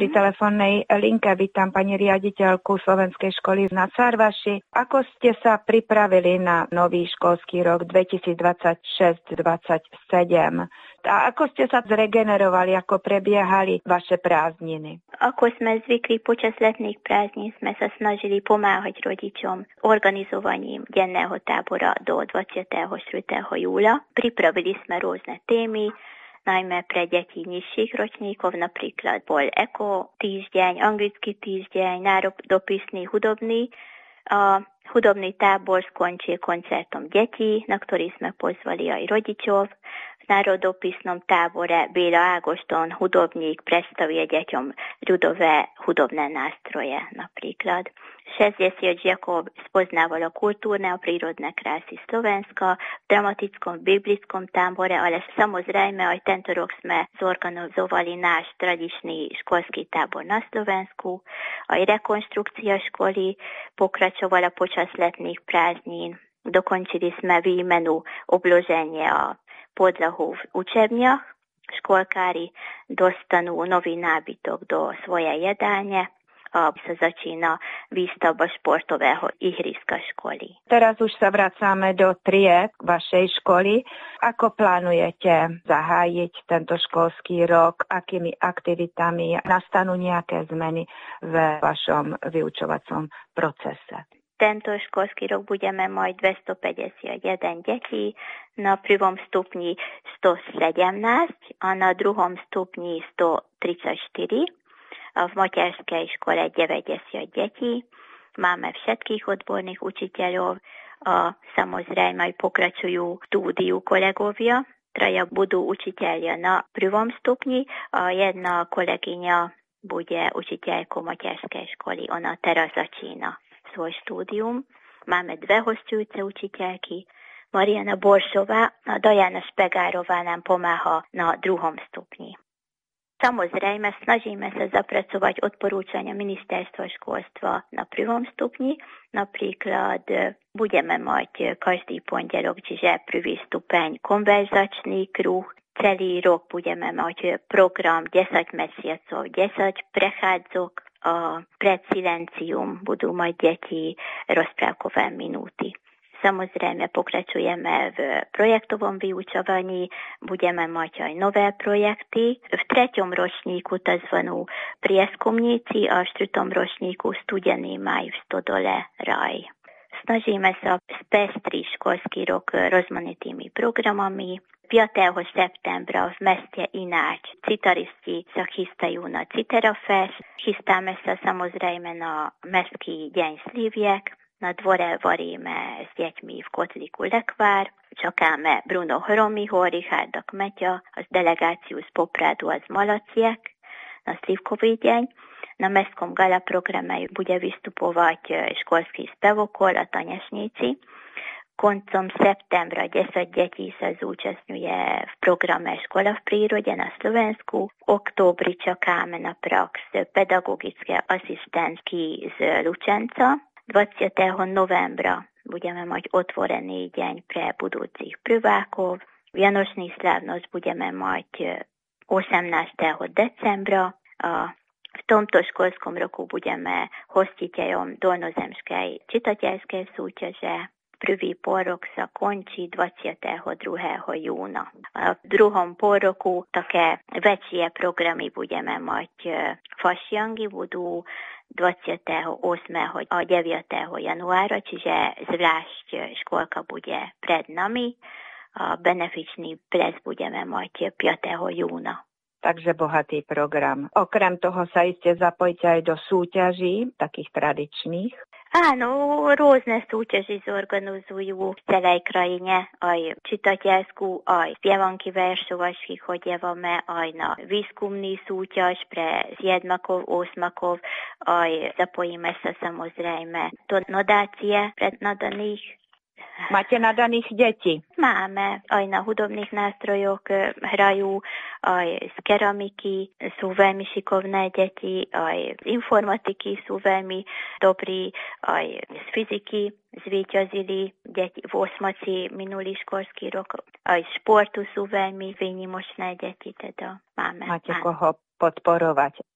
pri telefónnej linke vítam pani riaditeľku Slovenskej školy na Sarvaši. Ako ste sa pripravili na nový školský rok 2026-27? A ako ste sa zregenerovali, ako prebiehali vaše prázdniny? Ako sme zvykli počas letných prázdnin, sme sa snažili pomáhať rodičom organizovaním denného tábora do 24. júla. Pripravili sme rôzne témy, najmä pre deti nižších ročníkov, napríklad bol eko týždeň, anglický týždeň, národopisný, hudobný. Hudobný tábor skončil koncertom detí, na ktorý sme pozvali aj rodičov. V národopisnom tábore Béla Ágoston, hudobník, predstavuje deťom ľudové hudobné nástroje napríklad. 60 žiakov spoznávalo kultúrne a prírodné krásy Slovenska v dramatickom biblickom tábore, ale samozrejme aj tento rok sme zorganizovali náš tradičný školský tábor na Slovensku. Aj rekonštrukcia školy pokračovala počas letných prázdnin. Dokončili sme výmenu obloženia podlahu v učebniach. Školkári dostanú nový nábytok do svojej jedálne a sa začína výstavba športového ihriska školy. Teraz už sa vracáme do tried vašej školy. Ako plánujete zahájiť tento školský rok? Akými aktivitami nastanú nejaké zmeny v vašom vyučovacom procese? Tento školský rok budeme mať 251 detí, na prvom stupni 117 a na druhom stupni 134. A v materskej škole 90 detí. Máme všetkých odborných učiteľov a samozrejme aj pokračujú štúdiu kolegovia. Traja budú učiteľia na prvom stupni a jedna kolegyňa bude učiteľkou materskej školy. Ona teraz začína svoj štúdium. Máme dve hostujúce učiteľky. Mariana Boršová a Diana Špegárová nám pomáha na druhom stupni. Samozrejme, snažíme sa zapracovať odporúčania ministerstva školstva na prvom stupni. Napríklad budeme mať každý pondelok, čiže prvý stupeň konverzačný kruh. Celý rok budeme mať program 10 mesiacov, 10 prechádzok. Pred silencium budú mať deti rozprávkové minúty. Samozrejme, pokračujeme v projektovom vyučovaní, budeme mať aj nové projekty. V 3. ročníku tzv. Prieskumníci a v 4. ročníku Studený maj v Stodole Raj. Snažíme sa spestriť školský rok rozmanitými programami. 5. septembra v meste Ináč citaristi sa chystajú na Citerafest. Chystáme sa samozrejme na mestský deň sliviek. Na dvore varíme s deťmi v kotlíku lekvár. Čakáme Bruno Hromiho, Richarda Kmeťa, a z delegáciu z Popradu a z Malaciek na slivkový deň. Na mestskom gala programe bude vystupovať školský spevokol a tanečníci. Koncom septembra 10 detí sa zúčastňuje v programe Škola v prírode na Slovensku. V októbri čakáme na prax pedagogické asistentky z Lučenca. 20. novembra budeme mať otvorený deň pre budúcich prvákov. Vianočný slávnosť budeme mať 18. decembra. A v tomto školskom roku budeme hostiteľom dolnozemskej čitateľskej súťaže. Prvý pôrok sa končí 22. júna. A v druhom pôroku také väčšie programy budeme mať. Fasiangy budú 28. a 9. januára, čiže zvlášť škôlka bude pred nami. A benefičný ples budeme mať 5. júna. Takže bohatý program. Okrem toho sa iste zapojíte aj do súťaží, takých tradičných. Áno, rôzne súťaži zorganizujú v celej krajine, aj čitateľskú, aj spievanky veršovačky chodievame, aj na výskumný súťaž pre 7-makov, 8-makov, aj zapojíme sa samozrejme do nadácie pred nadaných. Máte nadaných detí? Máme. Aj na hudobných nástrojoch hrajú, aj z keramiky sú veľmi šikovné deti, aj z informatiky sú veľmi dobrí, aj z fyziky zvíťazili deti v 8. minulý školský rok. Aj z športu sú veľmi výnimočné deti, teda máme. Máte koho podporovať.